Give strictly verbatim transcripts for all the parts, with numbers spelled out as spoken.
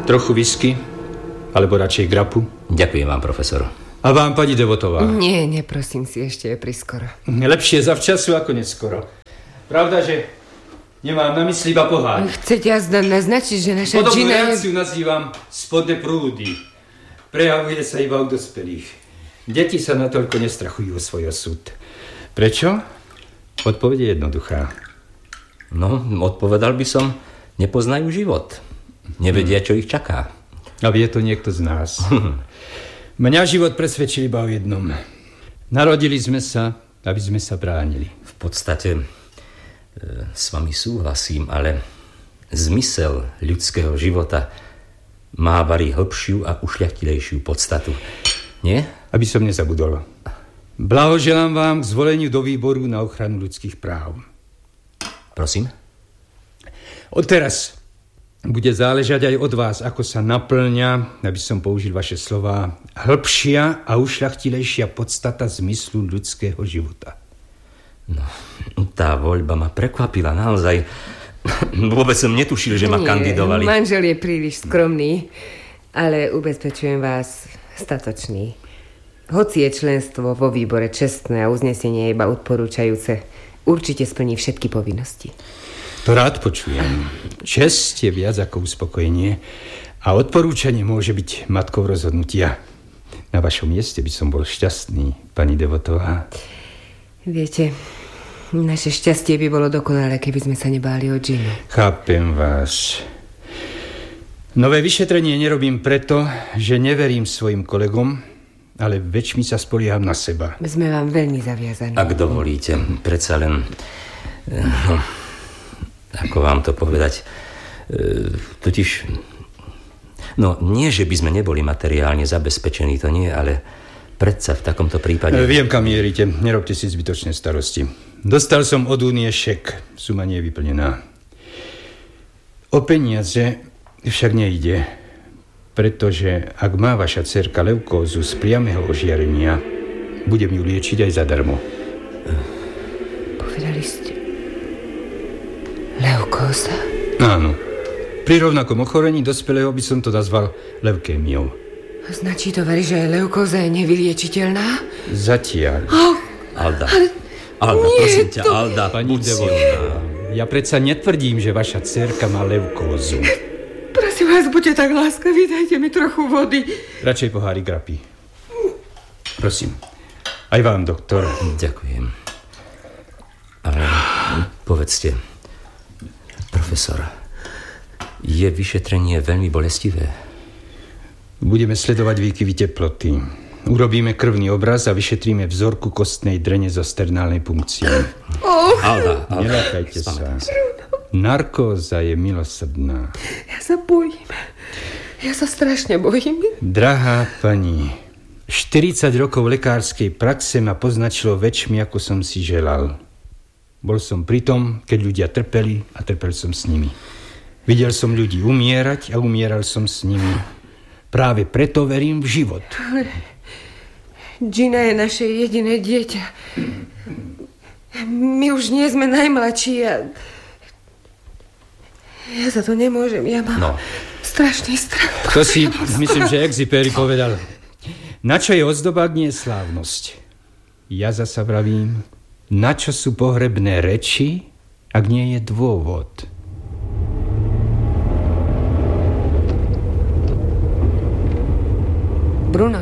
Trochu whisky, alebo radšej grapu? Ďakujem vám, profesor. A vám, pani Devotová? Nie, neprosím si, ešte je priskoro. Lepšie zavčasu ako neskoro. Pravda, že nemám na mysli iba pohár. Chcete azda naznačiť, že naša Podobnú Gina je... reakciu nazývam spodné prúdy. Prejavuje sa iba u dospelých. Deti sa natoľko nestrachujú o svoj osud. Prečo? Odpoveď je jednoduchá. No, odpovedal by som, nepoznajú život. Nevedia, čo ich čaká. A vie to niekto z nás. Mňa život presvedčil iba o jednom. Narodili sme sa, aby sme sa bránili. V podstate e, s vami súhlasím, ale zmysel ľudského života má vari hlbšiu a ušľachtilejšiu podstatu. Nie? Aby som nezabudol. Blahoželám vám k zvoleniu do výboru na ochranu ľudských práv. Prosím? Odteraz bude záležať aj od vás, ako sa naplňa, aby som použil vaše slová, hĺbšia a ušľachtilejšia podstata zmyslu ľudského života. No, tá voľba ma prekvapila naozaj. Vôbec som netušil, že ma Nie, kandidovali. Manžel je príliš skromný, ale ubezpečujem vás, statočný. Hoci je členstvo vo výbore čestné a uznesenie iba odporúčajúce, určite splní všetky povinnosti. To rád počujem. Česť je viac ako uspokojenie a odporúčanie môže byť matkou rozhodnutia. Na vašom mieste by som bol šťastný, pani Devotová. Viete, naše šťastie by bolo dokonalé, keby sme sa nebáli o Ginu. Chápem vás. Nové vyšetrenie nerobím preto, že neverím svojim kolegom, ale väčšmi sa spolieham na seba. Sme vám veľmi zaviazaní. Ak dovolíte, predsa len... No, ako vám to povedať? E, totiž... No, nie, že by sme neboli materiálne zabezpečení, to nie, ale predsa v takomto prípade... Viem, kam mierite. Nerobte si zbytočné starosti. Dostal som od únie šek. Suma nie je vyplnená. O peniaze však nejde, pretože ak má vaša dcerka leukózu z priameho ožiarenia, budem ju liečiť aj zadarmo. Povedali ste... Leukóza? Áno. Pri rovnakom ochorení dospelého by som to nazval leukémiou. Značí to, veri, že leukóza je nevyliečiteľná? Zatiaľ. Oh, Alda, ale... Alda, Nie, prosím ťa, to... Alda, Pani Devotová, ja predsa netvrdím, že vaša dcerka má leukózu. Prosím vás, buďte tak láskaví, dajte mi trochu vody. Radšej pohári grapy. Prosím. Aj vám, doktor. Ďakujem. Ale povedzte, profesor, je vyšetrenie veľmi bolestivé? Budeme sledovať výkyvy teploty. Urobíme krvný obraz a vyšetríme vzorku kostnej drene zo sternálnej punkcie. Oh. Alda, Alda. Nelákajte sa. Narkóza je milosrdná. Ja sa bojím. Ja sa strašne bojím. Drahá pani, štyridsať rokov lekárskej praxe ma poznačilo väčšmi, ako som si želal. Bol som pri tom, keď ľudia trpeli a trpel som s nimi. Videl som ľudí umierať a umieral som s nimi. Práve preto verím v život. Ale Gina je naše jediné dieťa. My už nie sme najmladší a... Ja za to nemôžem. Ja mám No. strašný strach. To si, myslím, že Exupéry povedal. Na čo je ozdoba, ak nie je slávnosť? Ja zasa vravím, na čo sú pohrebné reči, ak nie je dôvod? Bruno,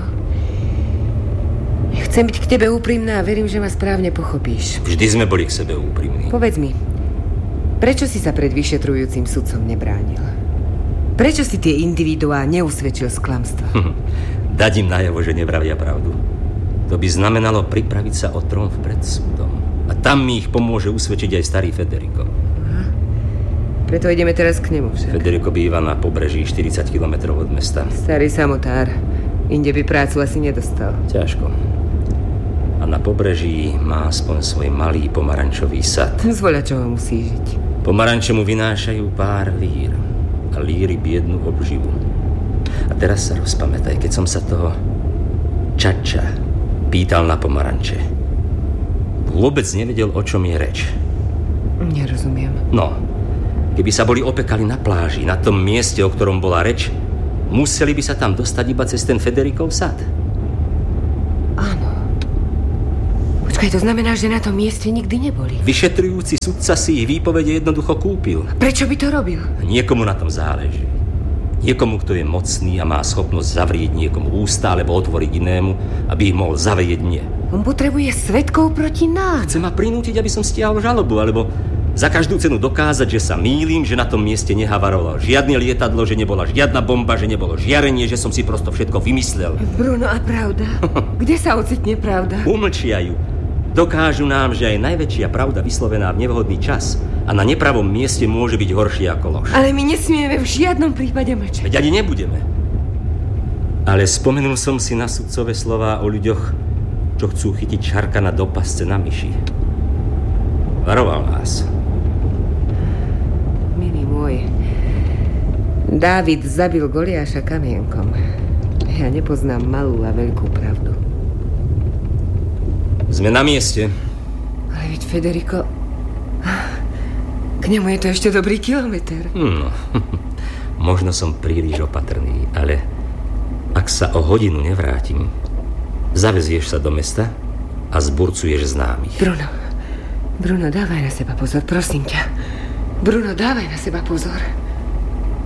chcem byť k tebe úprimná a verím, že ma správne pochopíš. Vždy sme boli k sebe úprimní. Povedz mi, prečo si sa pred vyšetrujúcim sudcom nebránil? Prečo si tie individuá neusvedčil z klamstva? Dať im najavo, že nevravia pravdu. To by znamenalo pripraviť sa o tromf pred súdom. A tam mi ich pomôže usvedčiť aj starý Federico. Aha. Preto ideme teraz k nemu však. Federico býva na pobreží štyridsať kilometrov od mesta. Starý samotár. Inde by prácu asi nedostal. Ťažko. A na pobreží má aspoň svoj malý pomarančový sad. Zvoľa, čo ho musí žiť. Pomaranče mu vynášajú pár lír. A líry biednu obživu. A teraz sa rozpamätaj, keď som sa toho Čača pýtal na pomaranče. Vôbec nevedel, o čom je reč. Nerozumiem. No, keby sa boli opekali na pláži, na tom mieste, o ktorom bola reč, museli by sa tam dostať iba cez ten Federikov sad. Áno. Počkaj, to znamená, že na tom mieste nikdy neboli. Vyšetrujúci sudca si ich výpovede jednoducho kúpil. Prečo by to robil? Niekomu na tom záleží. Niekomu, kto je mocný a má schopnosť zavrieť niekomu ústa alebo otvoriť inému, aby ich mohol zavrieť mne. On potrebuje svedkov proti nám. Chce ma prinútiť, aby som stiahol žalobu, alebo za každú cenu dokázať, že sa mýlim, že na tom mieste nehavarovalo žiadne lietadlo, že nebola žiadna bomba, že nebolo žiarenie, že som si prosto všetko vymyslel. Bruno, a pravda? Kde sa ocitne pravda? Umlčia ju. Dokážu nám, že aj najväčšia pravda vyslovená v nevhodný čas a na nepravom mieste môže byť horšie ako lož. Ale my nesmieme v žiadnom prípade mlčať. Veď ani nebudeme. Ale spomenul som si na sudcové slová o ľuďoch, čo chcú chytiť Šarkana do pasce na myši. Varoval nás. Milý môj, Dávid zabil Goliáša kamienkom. Ja nepoznám malú a veľkú pravdu. Sme na mieste. Ale veď Federico... K nemu je to ešte dobrý kilometr. No, možno som príliš opatrný, ale ak sa o hodinu nevrátim, zavezieš sa do mesta a zburcuješ známych. Bruno, Bruno, dávaj na seba pozor, prosím ťa. Bruno, dávaj na seba pozor.